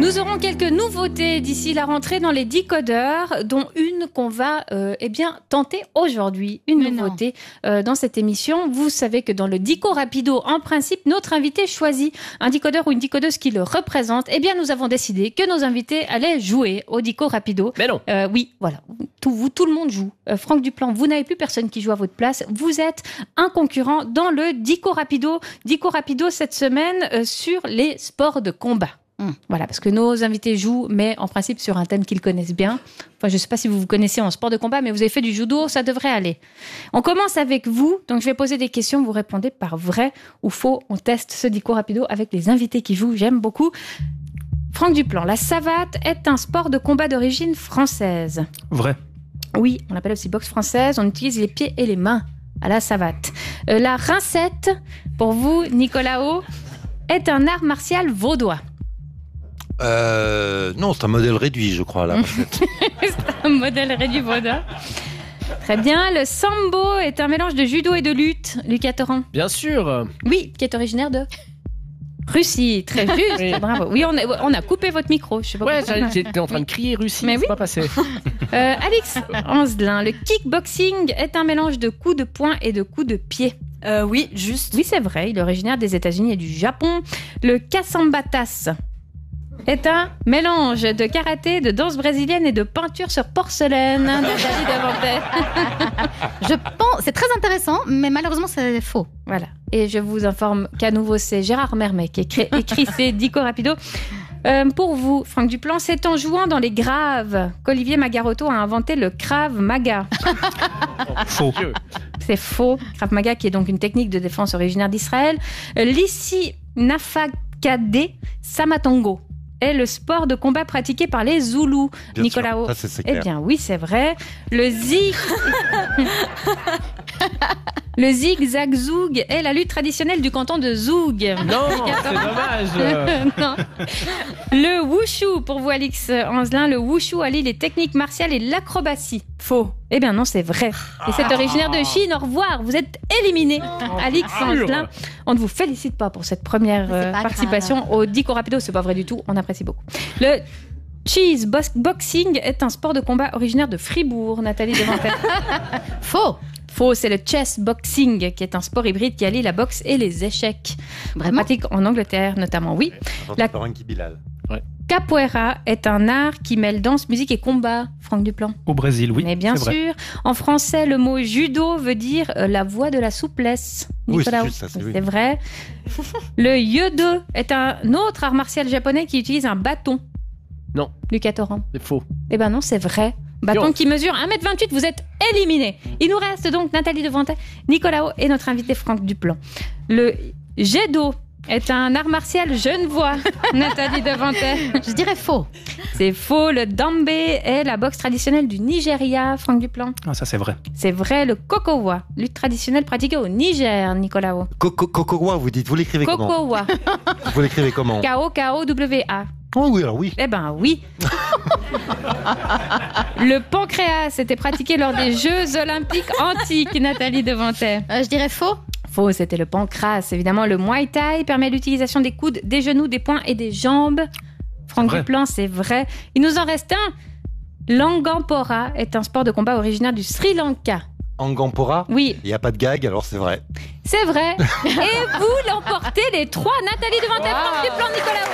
Nous aurons quelques nouveautés d'ici la rentrée dans les décodeurs, dont une qu'on va tenter aujourd'hui. Une nouveauté dans cette émission. Vous savez que dans le Dico Rapido, en principe, notre invité choisit un décodeur ou une décodeuse qui le représente. Eh bien, nous avons décidé que nos invités allaient jouer au Dico Rapido. Mais non. Oui, voilà. Tout le monde joue. Franck Duplan, vous n'avez plus personne qui joue à votre place. Vous êtes un concurrent dans le Dico Rapido. Dico Rapido cette semaine sur les sports de combat. Voilà, parce que nos invités jouent, mais en principe sur un thème qu'ils connaissent bien. Enfin, je ne sais pas si vous vous connaissez en sport de combat, mais vous avez fait du judo, ça devrait aller. On commence avec vous, donc je vais poser des questions, vous répondez par vrai ou faux. On teste ce Dico Rapido avec les invités qui jouent, j'aime beaucoup. Franck Duplan, la savate est un sport de combat d'origine française. Vrai. Oui, on l'appelle aussi boxe française, on utilise les pieds et les mains à la savate. La rincette, pour vous, Nicolao, est un art martial vaudois. Non, c'est un modèle réduit, je crois, là. C'est un modèle réduit vaudois. Très bien. Le sambo est un mélange de judo et de lutte, Lucas Torrent. Bien sûr. Oui, qui est originaire de Russie. Très juste, Oui. bravo. Oui, on a coupé votre micro. Je sais pas pourquoi. J'étais en train de crier Russie, Mais c'est oui. pas passé. Alex Anzelin, le kickboxing est un mélange de coups de poing et de coups de pied. Oui, juste. Oui, c'est vrai. Il est originaire des États-Unis et du Japon. Le casambatas est un mélange de karaté, de danse brésilienne et de peinture sur porcelaine. Nathalie Devantet. Je pense, c'est très intéressant, mais malheureusement, c'est faux. Voilà. Et je vous informe qu'à nouveau, c'est Gérard Mermet qui écrit ces Dico Rapido. Pour vous, Franck Duplan, c'est en jouant dans les graves qu'Olivier Magarotto a inventé le Krav Maga. Faux. C'est faux. Krav Maga, qui est donc une technique de défense originaire d'Israël. L'Issi Nafakade Samatongo est le sport de combat pratiqué par les Zoulous. Bien Nicolao. sûr, ça, c'est Eh clair. bien, oui, c'est vrai. Le zig-zag-zoug est la lutte traditionnelle du canton de Zoug. Non, c'est dommage. Non. Le wushu, pour vous, Alix Anzelin, le wushu allie les techniques martiales et l'acrobatie. Faux. Eh bien non, c'est vrai. Et c'est originaire de Chine. Au revoir, vous êtes éliminé. Alix Anzelin, on ne vous félicite pas pour cette première C'est pas participation au Dico Rapido. C'est pas vrai du tout, on apprécie beaucoup. Le cheese boxing est un sport de combat originaire de Fribourg. Nathalie Devantet. Faux. Faux, c'est le chess boxing, qui est un sport hybride qui allie la boxe et les échecs. On Vraiment. pratique en Angleterre notamment, oui. La- Par un Bilal. Capoeira est un art qui mêle danse, musique et combat. Franck Duplan. Au Brésil, oui. Mais bien c'est vrai. sûr, en français, le mot judo veut dire la voie de la souplesse. Oui, Nicolas, c'est juste ça, c'est oui. c'est vrai. Le yodo est un autre art martial japonais qui utilise un bâton. Non. Lucas Torrent. C'est faux. Eh ben non, c'est vrai. Bâton Yo. qui mesure 1m28, vous êtes éliminé. Il nous reste donc Nathalie Devantet, Nicolao et notre invité Franck Duplan. Le Jedo est un art martial genevois. Nathalie Devantet. Je dirais faux. C'est faux. Le Dambe est la boxe traditionnelle du Nigeria. Franck Duplan. Ah, ça, c'est vrai. C'est vrai. Le Kokowa, lutte traditionnelle pratiquée au Niger, Nicolao. Kokowa, vous dites, vous l'écrivez comment? Kokowa. Vous l'écrivez comment? K-O-K-O-W-A. Oh oui, alors oui. Eh ben oui. Le pancréas était pratiqué lors des Jeux Olympiques antiques, Nathalie Devantet. Je dirais faux. Faux, c'était le pancras. Évidemment, le Muay Thai permet l'utilisation des coudes, des genoux, des poings et des jambes. Franck vrai. Duplan, c'est vrai. Il nous en reste un. L'Angampora est un sport de combat originaire du Sri Lanka. Angampora? Oui, Il n'y a pas de gag, alors c'est vrai. c'est vrai. Et vous l'emportez les trois. Nathalie Devantet, Franck Duplan, Nicolas.